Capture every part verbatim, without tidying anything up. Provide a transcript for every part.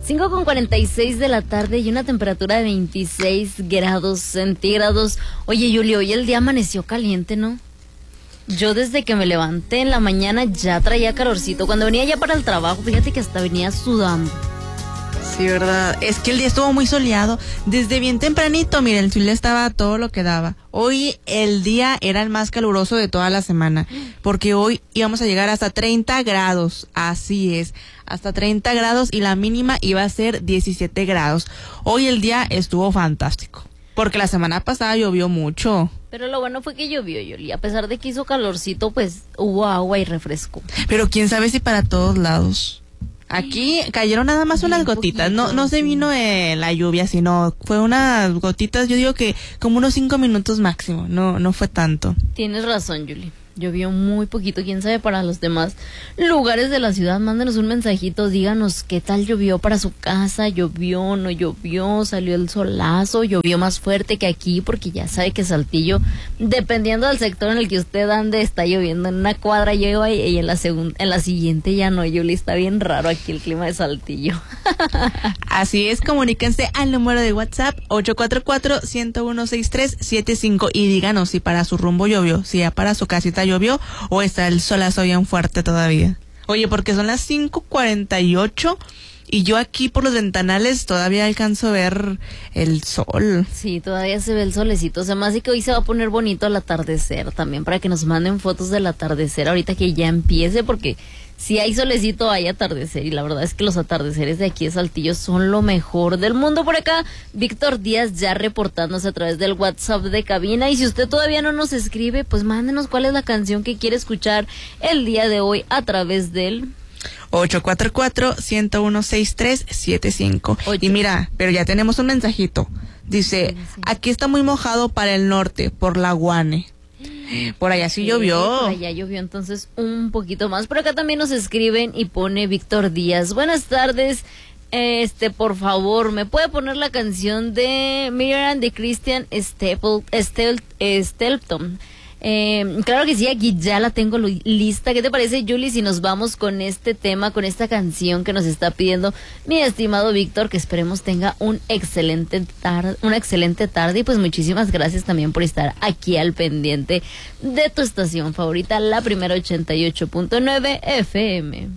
cinco con cuarenta y seis de la tarde y una temperatura de veintiséis grados centígrados. Oye, Yuli, hoy el día amaneció caliente, ¿no? Yo desde que me levanté en la mañana ya traía calorcito. Cuando venía ya para el trabajo, fíjate que hasta venía sudando. Sí, verdad. Es que el día estuvo muy soleado. Desde bien tempranito, mira, el sol estaba todo lo que daba. Hoy el día era el más caluroso de toda la semana, porque hoy íbamos a llegar hasta treinta grados. Así es, hasta treinta grados y la mínima iba a ser diecisiete grados. Hoy el día estuvo fantástico, porque la semana pasada llovió mucho. Pero lo bueno fue que llovió, Yoli. A pesar de que hizo calorcito, pues hubo agua y refresco. Pero quién sabe si para todos lados. Aquí cayeron nada más unas gotitas, no no se vino eh, la lluvia, sino fue unas gotitas, yo digo que como unos cinco minutos máximo, no no fue tanto. Tienes razón, Yuli. Llovió muy poquito, quién sabe para los demás lugares de la ciudad. Mándenos un mensajito, díganos qué tal llovió para su casa, llovió, no llovió, salió el solazo, llovió más fuerte que aquí, porque ya sabe que Saltillo, dependiendo del sector en el que usted ande, está lloviendo. En una cuadra llueve y en la segunda, en la siguiente ya no, Yuli. Está bien raro aquí el clima de Saltillo. Así es, comuníquense al número de WhatsApp ocho cuatro cuatro, uno cero uno, seis tres siete cinco y díganos si para su rumbo llovió, si ya para su casita llovió o está el solazo bien fuerte todavía. Oye, porque son las cinco cuarenta y ocho y yo aquí por los ventanales todavía alcanzo a ver el sol. Sí, todavía se ve el solecito. O sea, más y que hoy se va a poner bonito el atardecer también, para que nos manden fotos del atardecer ahorita que ya empiece, porque si hay solecito hay atardecer, y la verdad es que los atardeceres de aquí de Saltillo son lo mejor del mundo. Por acá, Víctor Díaz ya reportándose a través del WhatsApp de cabina, y si usted todavía no nos escribe, pues mándenos cuál es la canción que quiere escuchar el día de hoy a través del ocho cuatro cuatro, uno cero uno, seis tres siete cinco. Y mira, pero ya tenemos un mensajito. Dice, sí, sí. Aquí está muy mojado para el norte, por la Guane. Por allá sí, sí llovió. Por allá llovió entonces un poquito más. Por acá también nos escriben y pone Víctor Díaz. Buenas tardes. Este, por favor, ¿me puede poner la canción de Miriam de Christian Staple, Stel, Stelton? Eh, claro que sí, aquí ya la tengo lista. ¿Qué te parece, Julie, si nos vamos con este tema, con esta canción que nos está pidiendo mi estimado Víctor, que esperemos tenga un excelente tarde, una excelente tarde, y pues muchísimas gracias también por estar aquí al pendiente de tu estación favorita, la primera ochenta y ocho punto nueve F M.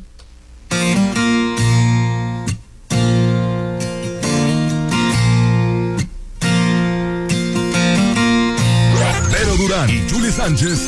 Durán y Julie Sánchez